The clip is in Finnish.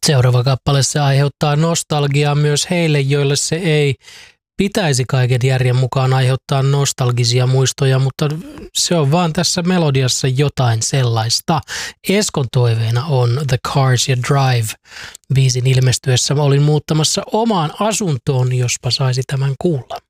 Seuraava kappale se aiheuttaa nostalgiaa myös heille, joille se ei pitäisi kaiken järjen mukaan aiheuttaa nostalgisia muistoja, mutta se on vaan tässä melodiassa jotain sellaista. Eskon toiveena on The Cars You Drive. Biisin ilmestyessä olin muuttamassa omaan asuntoon, jospa saisi tämän kuulla.